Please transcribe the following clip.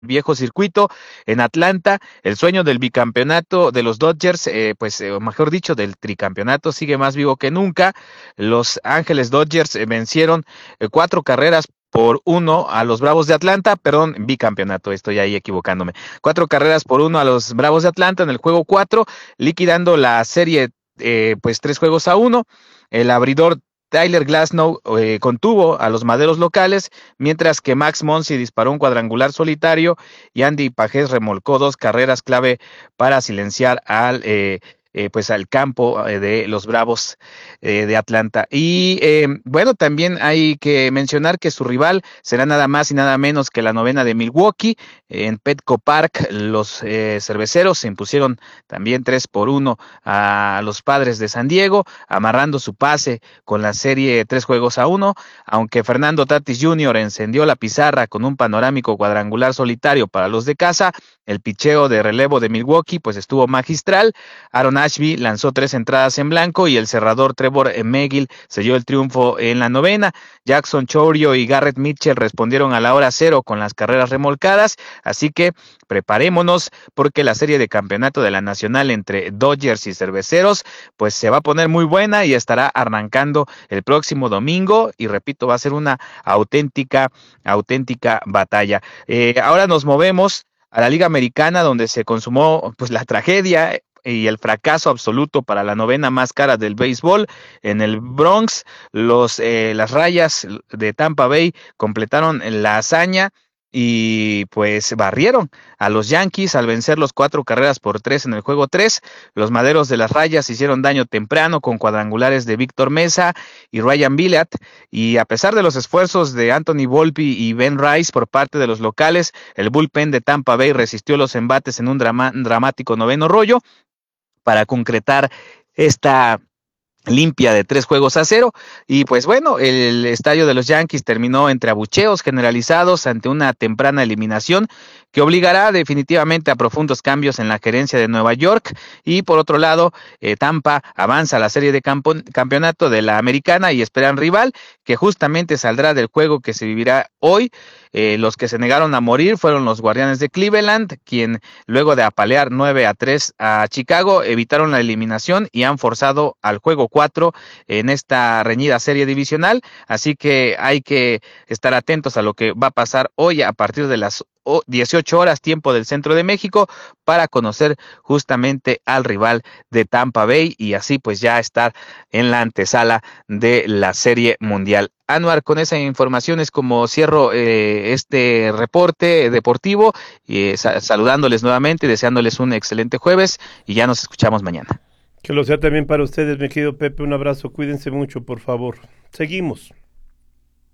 viejo circuito en Atlanta. El sueño del bicampeonato de los Dodgers, o mejor dicho, del tricampeonato sigue más vivo que nunca. Los Ángeles Dodgers vencieron 4 carreras por 1 a los Bravos de Atlanta, perdón, bicampeonato, estoy ahí equivocándome. 4 carreras por 1 a los Bravos de Atlanta en el juego 4, liquidando la serie 3 juegos a 1. El abridor Tyler Glasnow contuvo a los maderos locales, mientras que Max Muncy disparó un cuadrangular solitario y Andy Pajés remolcó 2 carreras clave para silenciar al campo de los Bravos de Atlanta. Y bueno, también hay que mencionar que su rival será nada más y nada menos que la novena de Milwaukee. En Petco Park, los cerveceros se impusieron también 3-1 a los Padres de San Diego, amarrando su pase con la serie 3 juegos a 1, aunque Fernando Tatis Jr. encendió la pizarra con un panorámico cuadrangular solitario para los de casa. El picheo de relevo de Milwaukee pues estuvo magistral. Aaron Ashby lanzó 3 entradas en blanco y el cerrador Trevor Megill selló el triunfo en la novena. Jackson Chourio y Garrett Mitchell respondieron a la hora cero con las carreras remolcadas, así que preparémonos porque la serie de campeonato de la Nacional entre Dodgers y Cerveceros pues se va a poner muy buena y estará arrancando el próximo domingo, y repito, va a ser una auténtica batalla. Ahora nos movemos a la Liga Americana, donde se consumó pues la tragedia y el fracaso absoluto para la novena más cara del béisbol. En el Bronx, las Rayas de Tampa Bay completaron la hazaña y pues barrieron a los Yankees al vencerlos 4 carreras por 3 en el juego 3. Los maderos de las Rayas hicieron daño temprano con cuadrangulares de Víctor Mesa y Ryan Villatt, y a pesar de los esfuerzos de Anthony Volpe y Ben Rice por parte de los locales, el bullpen de Tampa Bay resistió los embates en un dramático noveno rollo para concretar esta limpia de 3 juegos a 0. Y pues bueno, el estadio de los Yankees terminó entre abucheos generalizados ante una temprana eliminación que obligará definitivamente a profundos cambios en la gerencia de Nueva York. Y por otro lado, Tampa avanza a la serie de campeonato de la Americana y esperan rival que justamente saldrá del juego que se vivirá hoy. Los que se negaron a morir fueron los Guardianes de Cleveland, quien luego de apalear 9-3 a Chicago evitaron la eliminación y han forzado al juego 4 en esta reñida serie divisional. Así que hay que estar atentos a lo que va a pasar hoy a partir de las 18 horas tiempo del centro de México para conocer justamente al rival de Tampa Bay y así pues ya estar en la antesala de la Serie Mundial. Anuar, con esa información es como cierro este reporte deportivo, saludándoles nuevamente y deseándoles un excelente jueves, y ya nos escuchamos mañana. Que lo sea también para ustedes, mi querido Pepe. Un abrazo, cuídense mucho, por favor. Seguimos.